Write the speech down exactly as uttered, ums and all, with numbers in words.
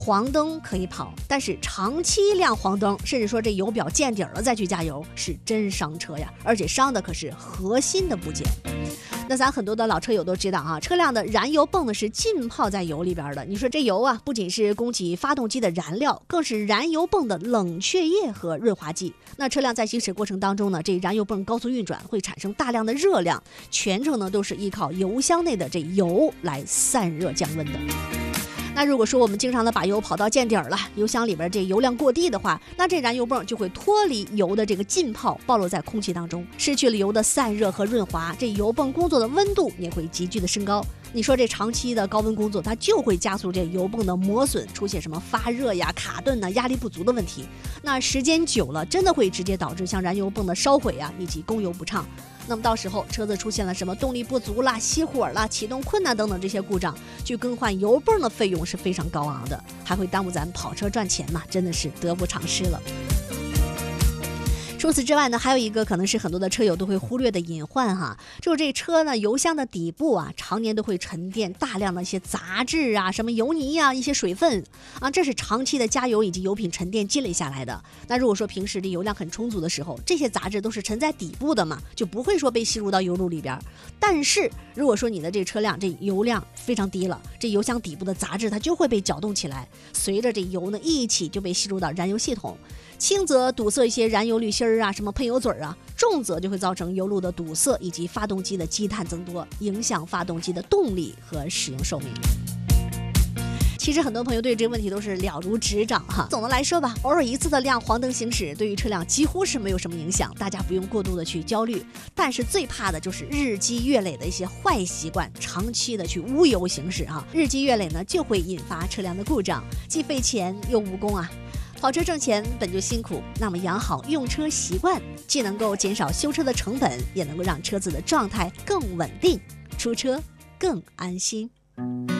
黄灯可以跑，但是长期亮黄灯，甚至说这油表见底了再去加油，是真伤车呀，而且伤的可是核心的部件。那咱很多的老车友都知道啊，车辆的燃油泵呢是浸泡在油里边的。你说这油啊，不仅是供给发动机的燃料，更是燃油泵的冷却液和润滑剂。那车辆在行驶过程当中呢，这燃油泵高速运转会产生大量的热量，全程呢都是依靠油箱内的这油来散热降温的。那如果说我们经常的把油跑到见底了，油箱里边这油量过低的话，那这燃油泵就会脱离油的这个浸泡，暴露在空气当中，失去了油的散热和润滑，这油泵工作的温度也会急剧的升高。你说这长期的高温工作，它就会加速这油泵的磨损，出现什么发热呀、卡顿呐、压力不足的问题。那时间久了，真的会直接导致像燃油泵的烧毁啊，以及供油不畅。那么到时候车子出现了什么动力不足啦、熄火啦、启动困难等等这些故障，去更换油泵的费用是非常高昂的，还会耽误咱跑车赚钱嘛，真的是得不偿失了。除此之外呢，还有一个可能是很多的车友都会忽略的隐患哈，就是这车呢油箱的底部啊，常年都会沉淀大量的一些杂质啊，什么油泥啊、一些水分啊，这是长期的加油以及油品沉淀积累下来的。那如果说平时的油量很充足的时候，这些杂质都是沉在底部的嘛，就不会说被吸入到油路里边。但是如果说你的这车辆这油量非常低了，这油箱底部的杂质它就会被搅动起来，随着这油呢一起就被吸入到燃油系统。轻则堵塞一些燃油滤芯啊，什么喷油嘴啊，重则就会造成油路的堵塞以及发动机的积碳增多，影响发动机的动力和使用寿命。其实很多朋友对这个问题都是了如指掌哈。总的来说吧，偶尔一次的亮黄灯行驶，对于车辆几乎是没有什么影响，大家不用过度的去焦虑。但是最怕的就是日积月累的一些坏习惯，长期的去无油行驶哈，日积月累呢就会引发车辆的故障，既费钱又无功啊。跑车挣钱本就辛苦，那么养好用车习惯，既能够减少修车的成本，也能够让车子的状态更稳定，出车更安心。